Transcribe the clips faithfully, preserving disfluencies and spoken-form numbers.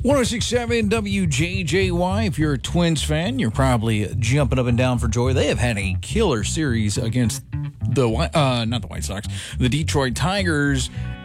one oh six point seven W J J Y. If you're a Twins fan, you're probably jumping up and down for joy. They have had a killer series against the, uh, not the White Sox, the Detroit Tigers,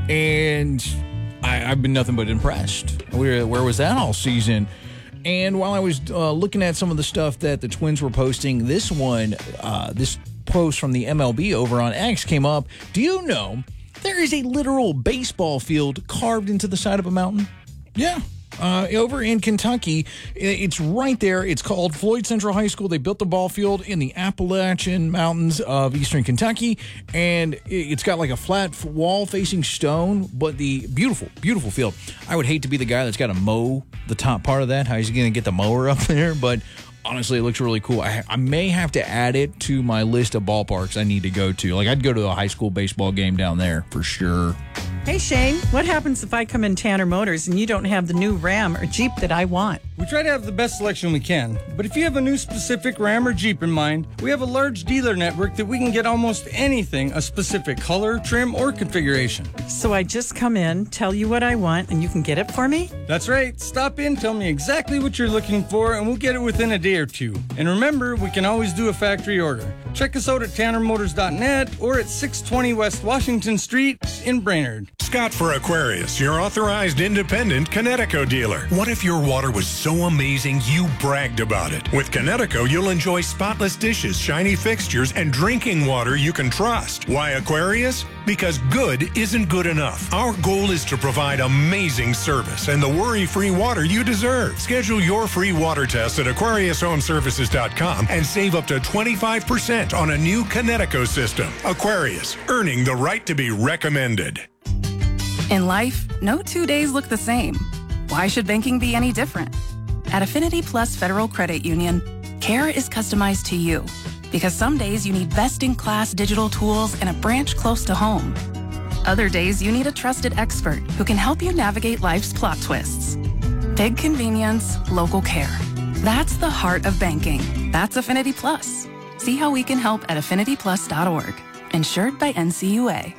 and I, I've been nothing but impressed. Where, where was that all season? And while I was uh, looking at some of the stuff that the Twins were posting, this one, uh, this post from the M L B over on X came up. Do you know there is a literal baseball field carved into the side of a mountain? Yeah. Uh, over in Kentucky, it's right there. It's called Floyd Central High School. They built the ball field in the Appalachian Mountains of eastern Kentucky, and it's got like a flat wall facing stone, but the beautiful, beautiful field. I would hate to be the guy that's got to mow the top part of that. How is he going to get the mower up there? But honestly, it looks really cool. I, I may have to add it to my list of ballparks I need to go to. Like, I'd go to a high school baseball game down there for sure. Hey, Shane, what happens if I come in Tanner Motors and you don't have the new Ram or Jeep that I want? We try to have the best selection we can, but if you have a new specific Ram or Jeep in mind, we have a large dealer network that we can get almost anything, a specific color, trim, or configuration. So I just come in, tell you what I want, and you can get it for me? That's right. Stop in, tell me exactly what you're looking for, and we'll get it within a day or two. And remember, we can always do a factory order. Check us out at tanner motors dot net or at six twenty West Washington Street in Brainerd. Scott for Aquarius, your authorized independent Connecticut dealer. What if your water was so amazing you bragged about it? With Connecticut, you'll enjoy spotless dishes, shiny fixtures, and drinking water you can trust. Why Aquarius? Because good isn't good enough. Our goal is to provide amazing service and the worry-free water you deserve. Schedule your free water test at aquarius home services dot com and save up to twenty-five percent on a new Connecticut system. Aquarius, earning the right to be recommended. In life, no two days look the same. Why should banking be any different? At Affinity Plus Federal Credit Union, care is customized to you because some days you need best-in-class digital tools and a branch close to home. Other days you need a trusted expert who can help you navigate life's plot twists. Big convenience, local care. That's the heart of banking. That's Affinity Plus. See how we can help at affinity plus dot org. Insured by N C U A.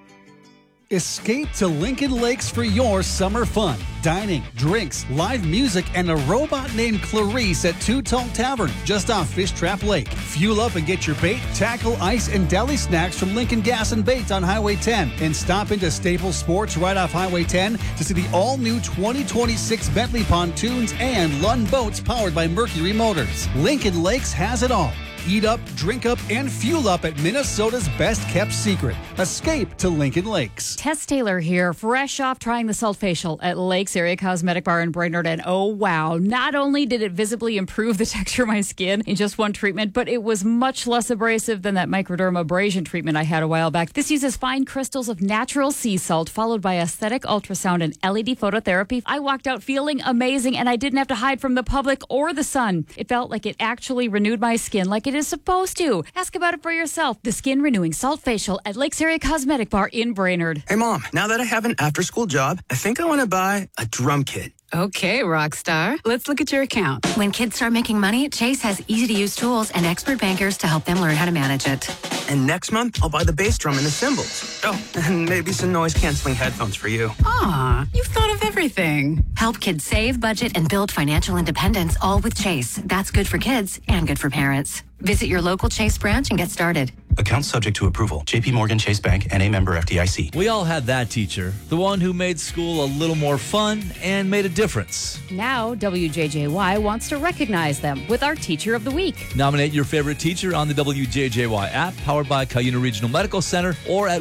Escape to Lincoln Lakes for your summer fun. Dining, drinks, live music, and a robot named Clarice at Two Tone Tavern, just off Fish Trap Lake. Fuel up and get your bait, tackle, ice, and deli snacks from Lincoln Gas and Bait on Highway ten. And stop into Staples Sports right off Highway ten to see the all-new twenty twenty-six Bentley pontoons and Lund boats powered by Mercury Motors. Lincoln Lakes has it all. Eat up, drink up, and fuel up at Minnesota's best-kept secret. Escape to Lincoln Lakes. Tess Taylor here, fresh off trying the Salt Facial at Lakes Area Cosmetic Bar in Brainerd, and oh wow, not only did it visibly improve the texture of my skin in just one treatment, but it was much less abrasive than that Microderm abrasion treatment I had a while back. This uses fine crystals of natural sea salt, followed by aesthetic ultrasound and L E D phototherapy. I walked out feeling amazing, and I didn't have to hide from the public or the sun. It felt like it actually renewed my skin like it is supposed to. Ask about it for yourself. The Skin Renewing Salt Facial at Lakes Area Cosmetic Bar in Brainerd. Hey, Mom, now that I have an after-school job, I think I want to buy a drum kit. Okay, rock star. Let's look at your account. When kids start making money, Chase has easy-to-use tools and expert bankers to help them learn how to manage it. And next month, I'll buy the bass drum and the cymbals. Oh, and maybe some noise-canceling headphones for you. Aw, you've thought of everything. Help kids save, budget, and build financial independence, all with Chase. That's good for kids and good for parents. Visit your local Chase branch and get started. Account subject to approval. J P Morgan Chase Bank and a member F D I C. We all had that teacher, the one who made school a little more fun and made a difference. Now, W J J Y wants to recognize them with our Teacher of the Week. Nominate your favorite teacher on the W J J Y app, powered by Cuyuna Regional Medical Center, or at